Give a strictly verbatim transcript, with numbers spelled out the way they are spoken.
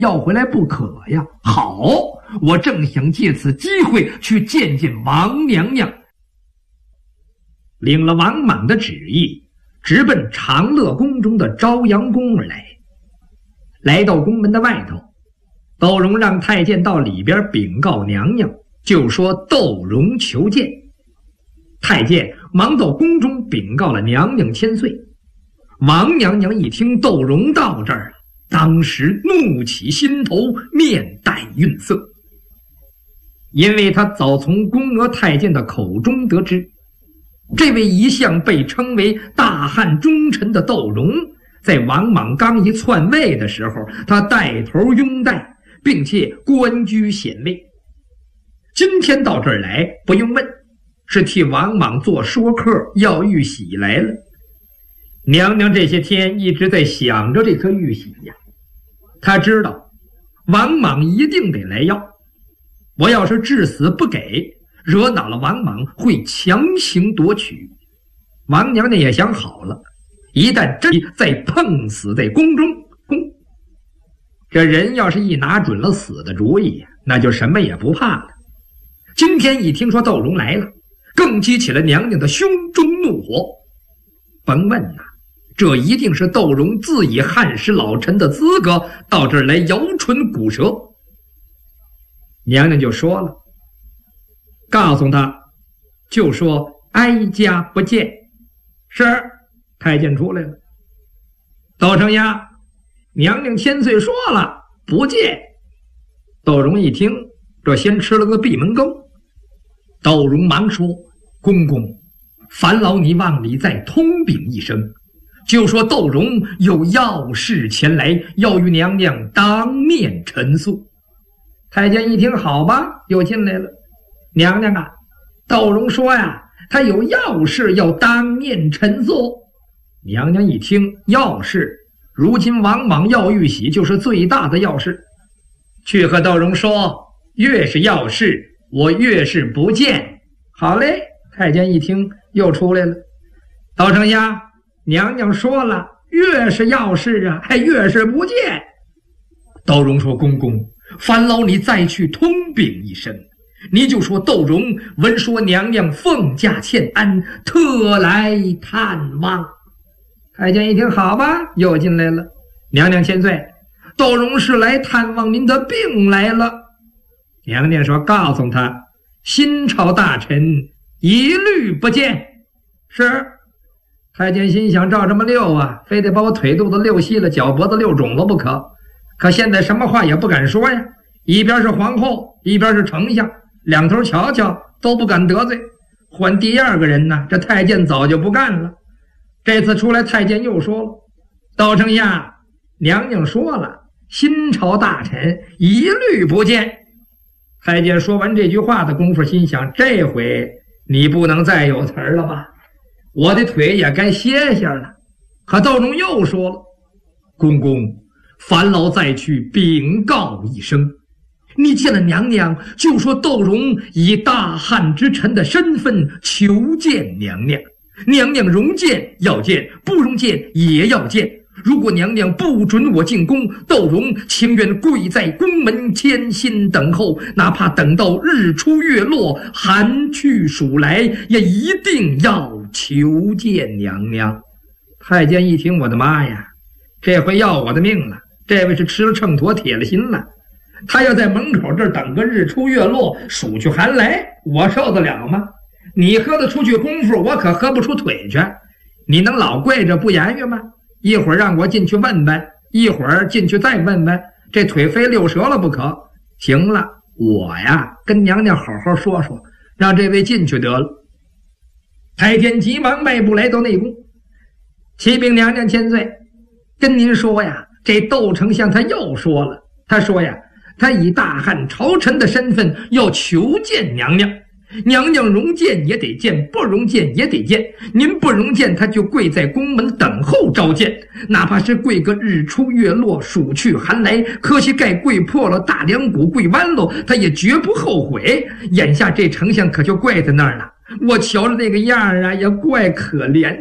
要回来不可呀。好，我正想借此机会去见见王娘娘。领了王莽的旨意，直奔长乐宫中的朝阳宫而来。来到宫门的外头，窦融让太监到里边禀告娘娘，就说窦融求见。太监忙到宫中禀告了娘娘千岁。王娘娘一听窦融到这儿，当时怒起心头，面带愠色。因为她早从宫娥太监的口中得知，这位一向被称为大汉忠臣的窦融，在王莽刚一篡位的时候，他带头拥戴，并且官居显位。今天到这儿来，不用问，是替王莽做说客要玉玺来了。娘娘这些天一直在想着这颗玉玺呀，她知道王莽一定得来要，我要是至死不给，惹恼了王莽，会强行夺取。王娘娘也想好了，一旦真再碰死在宫中，宫这人要是一拿准了死的主意，那就什么也不怕了。今天一听说窦融来了，更激起了娘娘的胸中怒火。甭问呐、啊，这一定是窦融自以汉室老臣的资格到这儿来摇唇鼓舌。娘娘就说了，告诉他，就说哀家不见。是，太监出来了。窦承押，娘娘千岁说了，不见。窦融一听，这先吃了个闭门羹。窦融忙说，公公，烦劳你往里再通禀一声，就说窦融有要事前来，要与娘娘当面陈诉。太监一听，好吧，又进来了。娘娘啊，窦融说呀，他有要事要当面陈诉。娘娘一听，要事，如今王莽要玉玺就是最大的要事，去和窦融说，越是要事，我越是不见。好嘞，太监一听又出来了。窦承押，娘娘说了，越是要事啊，还越是不见。窦融说，公公，烦劳你再去通禀一声，你就说窦融闻说娘娘奉驾欠安，特来探望。太监一听，好吧，又进来了。娘娘千岁，窦融是来探望您的病来了。娘娘说，告诉他，新朝大臣一律不见。是。太监心想，照这么溜啊，非得把我腿肚子溜细了，脚脖子溜肿了不可。可现在什么话也不敢说呀，一边是皇后，一边是丞相，两头瞧瞧都不敢得罪。换第二个人呢，这太监早就不干了。这次出来，太监又说了，窦承押，娘娘说了，新朝大臣一律不见。太监说完这句话的功夫，心想，这回你不能再有词儿了吧，我的腿也该歇歇了。可窦融又说了，公公，烦劳再去禀告一声，你见了娘娘，就说窦融以大汉之臣的身份求见娘娘，娘娘容见要见，不容见也要见。如果娘娘不准我进宫，窦融情愿跪在宫门艰辛等候，哪怕等到日出月落，寒去暑来，也一定要求见娘娘。太监一听，我的妈呀，这回要我的命了，这位是吃了秤砣铁了心了。他要在门口这儿等个日出月落，暑去寒来，我受得了吗？你喝得出去功夫，我可喝不出腿去。你能老跪着不言语吗？一会儿让我进去问问，一会儿进去再问问，这腿非溜折了不可。行了，我呀跟娘娘好好说说，让这位进去得了。太监急忙迈步来到内宫，启禀娘娘千岁，跟您说呀，这窦丞相他又说了，他说呀，他以大汉朝臣的身份要求见娘娘，娘娘容见也得见，不容见也得见。您不容见，他就跪在宫门等候召见，哪怕是跪个日出月落，暑去寒来，可惜盖跪破了，大梁骨跪弯喽，他也绝不后悔。眼下这丞相可就跪在那儿了，我瞧着那个样啊，也怪可怜。